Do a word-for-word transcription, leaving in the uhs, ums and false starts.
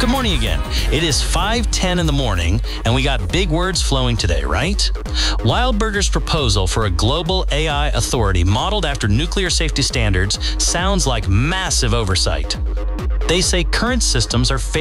Good morning again. It is five ten in the morning, and we got big words flowing today, right? Wildberger's proposal for a global A I authority modeled after nuclear safety standards sounds like massive oversight. They say current systems are